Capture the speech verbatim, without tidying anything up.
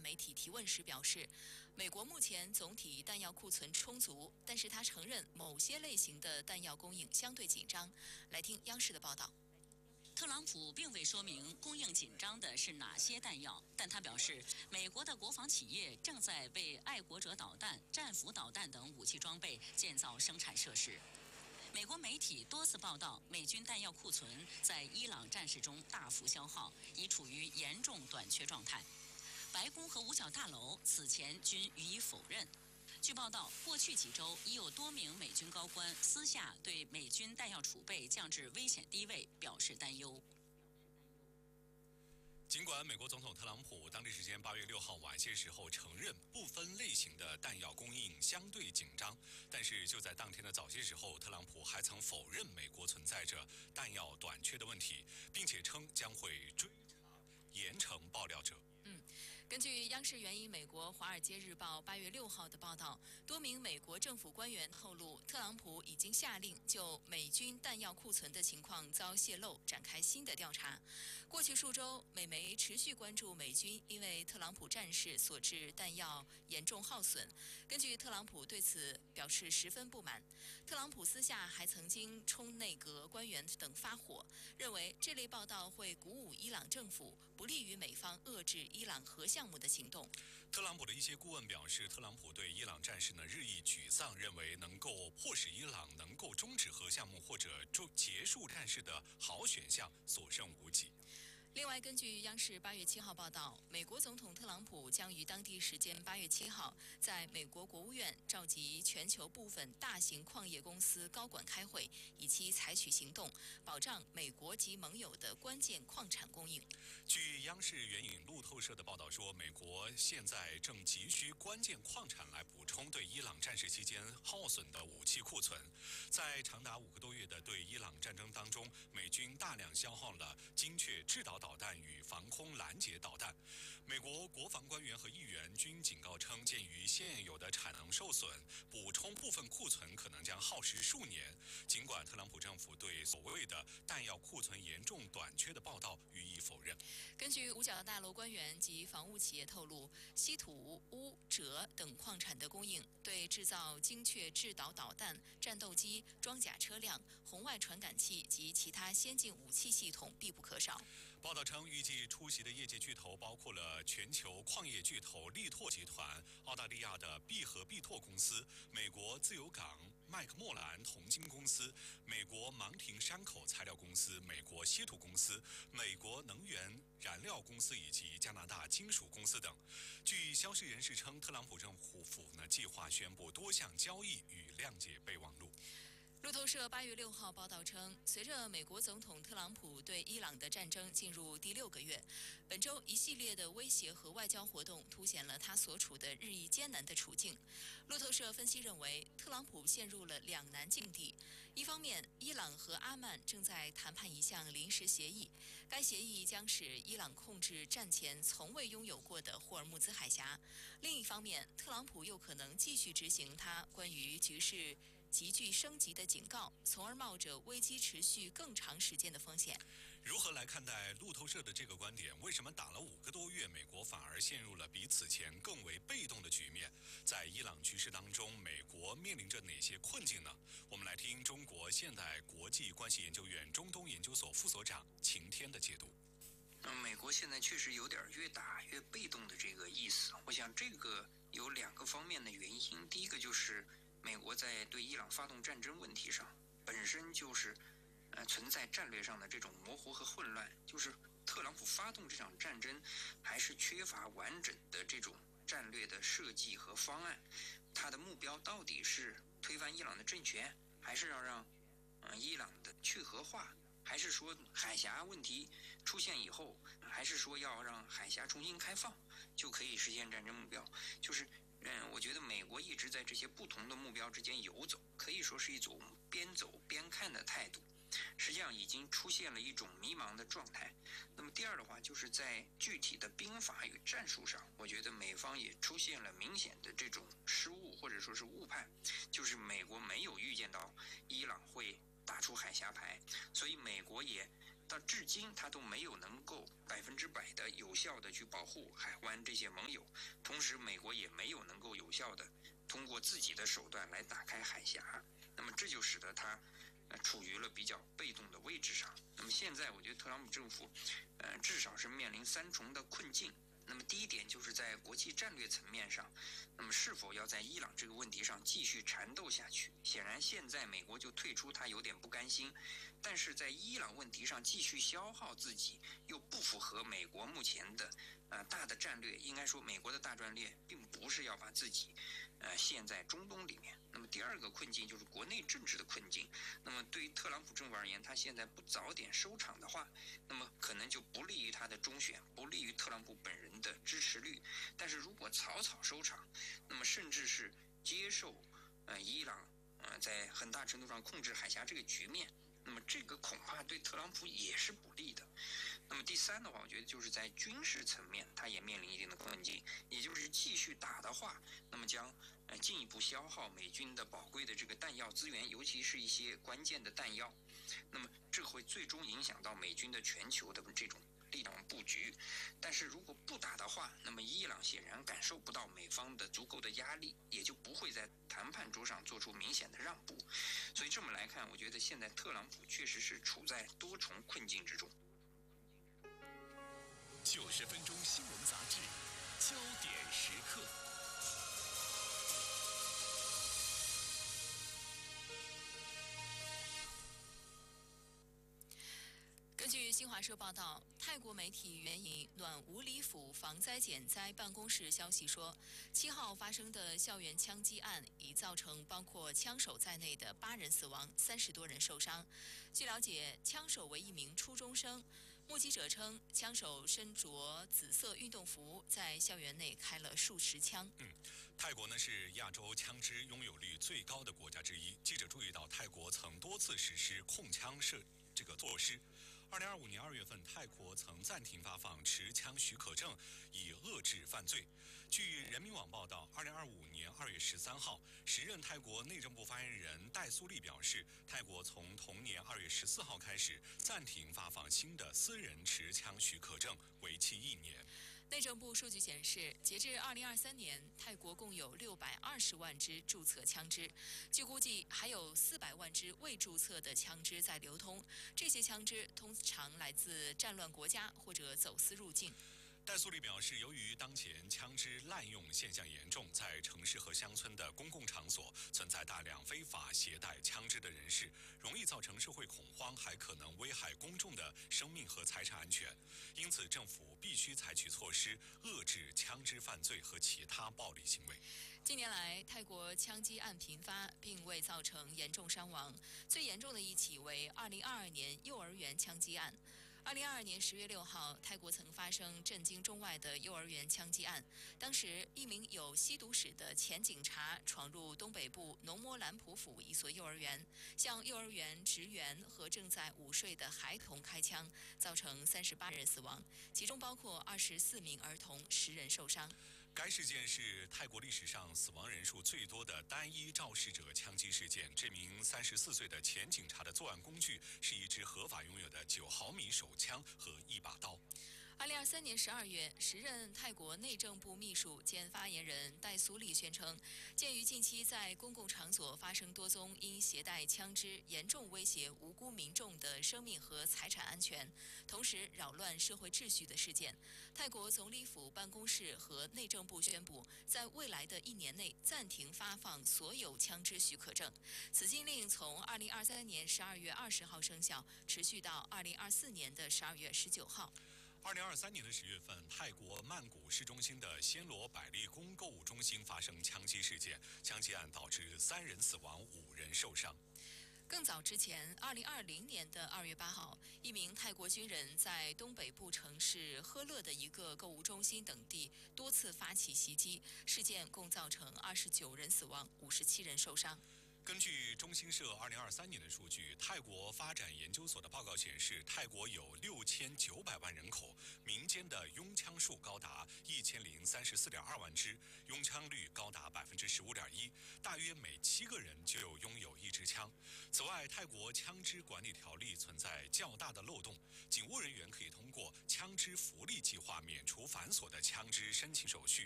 媒体提问时表示，美国目前总体弹药库存充足，但是他承认某些类型的弹药供应相对紧张。来听央视的报道。 特朗普并未说明供应紧张的是哪些弹药，但他表示，美国的国防企业正在为爱国者导弹、战斧导弹等武器装备建造生产设施。美国媒体多次报道，美军弹药库存在伊朗战事中大幅消耗，已处于严重短缺状态。白宫和五角大楼此前均予以否认。据报道，过去几周已有多名美军高官私下对美军弹药储备降至危险低位表示担忧。 尽管美国总统特朗普当地时间八月六号晚些时候承认部分类型的弹药供应相对紧张，但是就在当天的早些时候，特朗普还曾否认美国存在着弹药短缺的问题，并且称将会追查严惩爆料者。 嗯，根据央视援引美国《华尔街日报》八月六号的报道，多名美国政府官员透露，特朗普已经下令就美军弹药库存的情况遭泄露展开新的调查。过去数周，美媒持续关注美军因为特朗普战事所致弹药严重耗损。根据特朗普对此表示十分不满，特朗普私下还曾经冲内阁官员等发火，认为这类报道会鼓舞伊朗政府，不利于美方遏制伊朗核项目的行动。 特朗普的一些顾问表示，特朗普对伊朗战事呢日益沮丧，认为能够迫使伊朗能够终止核项目或者结束战事的好选项所剩无几。 另外，根据央视八月七号报道，美国总统特朗普将于当地时间八月七号在美国国务院召集全球部分大型矿业公司高管开会，以期采取行动，保障美国及盟友的关键矿产供应。 据央视援引路透社的报道说，美国现在正急需关键矿产来补充对伊朗战事期间耗损的武器库存。在长达五个多月的对伊朗战争当中，美军大量消耗了精确制导导弹与防空拦截导弹。美国国防官员和议员均警告称，鉴于现有的产能受损，补充部分库存可能将耗时数年。尽管特朗普政府对所谓的弹药库存严重短缺的报道予以否认。 根据五角大楼官员及防务企业透露，稀土、钨、锗等矿产的供应对制造精确制导导弹、战斗机、装甲车辆、红外传感器及其他先进武器系统必不可少。 报道称，预计出席的业界巨头包括了全球矿业巨头力拓集团、澳大利亚的必和必拓公司、美国自由港麦克莫兰铜金公司、美国芒廷山口材料公司、美国稀土公司、美国能源燃料公司以及加拿大金属公司等。据消息人士称，特朗普政府呢计划宣布多项交易与谅解备忘录。 路透社八月六号报道称，随着美国总统特朗普对伊朗的战争进入第六个月，本周一系列的威胁和外交活动凸显了他所处的日益艰难的处境。路透社分析认为，特朗普陷入了两难境地。一方面，伊朗和阿曼正在谈判一项临时协议，该协议将使伊朗控制战前从未拥有过的霍尔木兹海峡；另一方面，特朗普又可能继续执行他关于局势急剧升级的警告，从而冒着危机持续更长时间的风险。 如何来看待路透社的这个观点？为什么打了五个多月，美国反而陷入了比此前更为被动的局面？在伊朗局势当中，美国面临着哪些困境呢？我们来听中国现代国际关系研究院中东研究所副所长秦天的解读。 嗯，美国现在确实有点越打越被动的这个意思。我想这个有两个方面的原因，第一个就是美国在对伊朗发动战争问题上，本身就是，呃，存在战略上的这种模糊和混乱。就是特朗普发动这场战争，还是缺乏完整的这种战略的设计和方案。他的目标到底是推翻伊朗的政权，还是要让，呃，伊朗的去核化，还是说海峡问题出现以后，还是说要让海峡重新开放，就可以实现战争目标？就是。嗯，我觉得美国一直在这些不同的目标之间游走，可以说是一种边走边看的态度，实际上已经出现了一种迷茫的状态。那么第二的话，就是在具体的兵法与战术上，我觉得美方也出现了明显的这种失误或者说是误判，就是美国没有预见到伊朗会打出海峡牌，所以美国也到至今他都没有能够百分之百的有效的去保护海湾这些盟友，同时美国也没有能够有效的通过自己的手段来打开海峡，那么这就使得他呃处于了比较被动的位置上。那么现在我觉得特朗普政府呃至少是面临三重的困境。那么第一点就是在国际战略层面上，那么是否要在伊朗这个问题上继续缠斗下去？显然现在美国就退出，他有点不甘心，但是在伊朗问题上继续消耗自己，又不符合美国目前的呃大的战略。应该说，美国的大战略并不是要把自己呃陷在中东里面。那么第二个困境就是国内政治的困境。那么对于特朗普政府而言，他现在不早点收场的话，那么可能就不利于他的中选，不利于特朗普本人的支持率。但是如果草草收场，那么甚至是接受呃伊朗呃在很大程度上控制海峡这个局面，那么这个恐怕对特朗普也是不利的。那么第三的话，我觉得就是在军事层面，他也面临一定的困境，也就是继续打的话，那么将呃进一步消耗美军的宝贵的这个弹药资源，尤其是一些关键的弹药。那么这会最终影响到美军的全球的这种力量布局。但是如果不打的话，那么伊朗显然感受不到美方的足够的压力，也就不会在谈判桌上做出明显的让步。所以这么来看，我觉得现在特朗普确实是处在多重困境之中。 九十分钟新闻杂志，焦点时刻。 根据新华社报道，泰国媒体援引暖武里府防灾减灾办公室消息说，七号发生的校园枪击案已造成包括枪手在内的八人死亡，三十多人受伤。据了解，枪手为一名初中生。目击者称，枪手身着紫色运动服，在校园内开了数十枪。 嗯，泰国呢是亚洲枪支拥有率最高的国家之一。记者注意到，泰国曾多次实施控枪设这个措施。二零二五年二月份，泰国曾暂停发放持枪许可证，以遏制犯罪。据人民网报道，二零二五年二月十三号，时任泰国内政部发言人戴苏利表示，泰国从同年二月十四号开始暂停发放新的私人持枪许可证，为期一年。 内政部数据显示，截至二零二三年，泰国共有六百二十万支注册枪支，据估计还有四百万支未注册的枪支在流通。这些枪支通常来自战乱国家或者走私入境。 戴苏利表示，由于当前枪支滥用现象严重，在城市和乡村的公共场所存在大量非法携带枪支的人士，容易造成社会恐慌，还可能危害公众的生命和财产安全。因此，政府必须采取措施，遏制枪支犯罪和其他暴力行为。 近年来，泰国枪击案频发，并未造成严重伤亡。最严重的一起为二零二二年幼儿园枪击案。二零二二年十月六号，泰国曾发生震惊中外的幼儿园枪击案。当时，一名有吸毒史的前警察闯入东北部农摩兰普府一所幼儿园，向幼儿园职员和正在午睡的孩童开枪，造成三十八人死亡，其中包括二十四名儿童，十人受伤。 该事件是泰国历史上死亡人数最多的单一肇事者枪击事件。这名三十四岁的前警察的作案工具是一支合法拥有的九毫米手枪和一把刀。 二零二三年十二月，时任泰国内政部秘书兼发言人戴苏利宣称，鉴于近期在公共场所发生多宗因携带枪支严重威胁无辜民众的生命和财产安全，同时扰乱社会秩序的事件，泰国总理府办公室和内政部宣布，在未来的一年内暂停发放所有枪支许可证。此禁令从二零二三年十二月二十号生效，持续到二零二四年的十二月十九号。 二零二三年的十月份，泰国曼谷市中心的暹罗百丽宫购物中心发生枪击事件，枪击案导致三人死亡，五人受伤。 更早之前，二零二零年的二月八号，一名泰国军人在东北部城市呵勒的一个购物中心等地多次发起袭击，事件共造成二十九人死亡，五十七人受伤。 根据中新社二零二三年的数据，泰国发展研究所的报告显示，泰国有六千九百万人口，民间的拥枪数高达一千零三十四点二万支，拥枪率高达百分之十五点一，大约每七个人就有拥有一支枪。此外，泰国枪支管理条例存在较大的漏洞，警务人员可以通过枪支福利计划免除繁琐的枪支申请手续，